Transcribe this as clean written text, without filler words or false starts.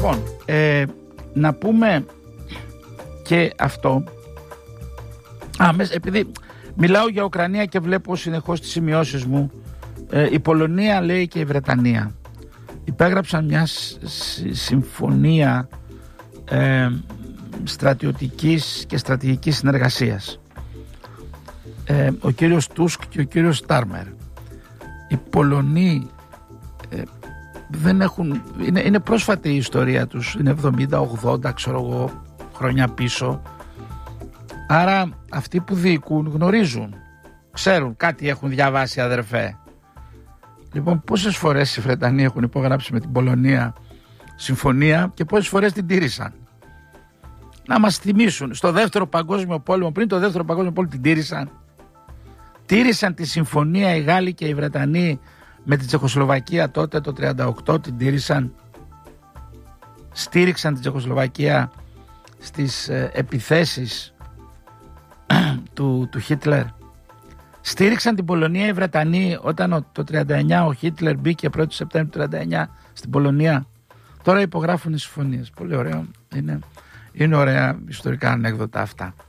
Λοιπόν, να πούμε και αυτό. Επειδή μιλάω για Ουκρανία και βλέπω συνεχώς τις σημειώσεις μου, η Πολωνία, λέει, και η Βρετανία υπέγραψαν μια συμφωνία στρατιωτικής και στρατηγικής συνεργασίας. Ο κύριος Τούσκ και ο κύριος Στάρμερ. Οι Πολωνοί δεν έχουν, είναι πρόσφατη η ιστορία τους, είναι 70-80 ξέρω εγώ χρόνια πίσω, άρα αυτοί που διοικούν γνωρίζουν, ξέρουν, κάτι έχουν διαβάσει, αδερφέ. Λοιπόν, πόσες φορές οι Βρετανοί έχουν υπογράψει με την Πολωνία συμφωνία και πόσες φορές την τήρησαν? Να μας θυμίσουν, στο δεύτερο παγκόσμιο πόλεμο, πριν το δεύτερο παγκόσμιο πόλεμο την τήρησαν? Τήρησαν τη συμφωνία οι Γάλλοι και οι Βρετανοί με την Τσεχοσλοβακία τότε το 1938, την τήρησαν? Στήριξαν την Τσεχοσλοβακία στις επιθέσεις του Χίτλερ? Στήριξαν την Πολωνία οι Βρετανοί όταν το 1939 ο Χίτλερ μπήκε 1η Σεπτέμβρη του 1939 στην Πολωνία? Τώρα υπογράφουν οι συμφωνίες. Πολύ ωραίο. Είναι ωραία ιστορικά ανέκδοτα αυτά.